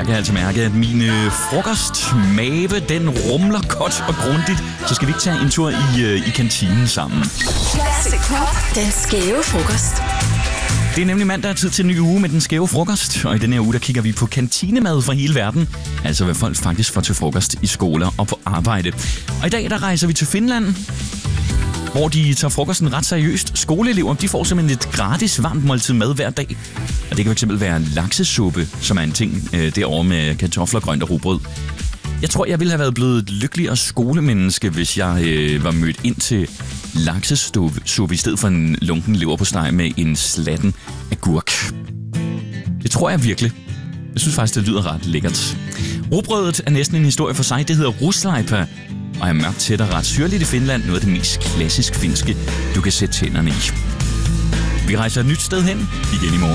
kan altså mærke, at min frokostmave, den rumler godt og grundigt. Så skal vi ikke tage en tur i kantinen sammen. Classic Pop, den skæve frokost. Det er nemlig mandag, tid til en ny uge med den skæve frokost. Og i denne her uge, der kigger vi på kantinemad fra hele verden. Altså hvad folk faktisk får til frokost i skoler og på arbejde. Og i dag, der rejser vi til Finland, hvor de tager frokosten ret seriøst. Skoleelever, de får simpelthen et gratis varmt måltid mad hver dag. Og det kan fx være laksesuppe, som er en ting derovre med kartofler, grønt og rugbrød. Jeg tror, jeg ville have været blevet et lykkeligere skolemenneske, hvis jeg var mødt ind til laksesuppe i stedet for en lunken leverpostej med en slatten agurk. Det tror jeg virkelig. Jeg synes faktisk, det lyder ret lækkert. Rugbrødet er næsten en historie for sig. Det hedder ruslaipa og er mørkt tæt og ret syrligt i Finland. Noget af det mest klassisk finske, du kan sætte tænderne i. Vi rejser et nyt sted hen igen i morgen.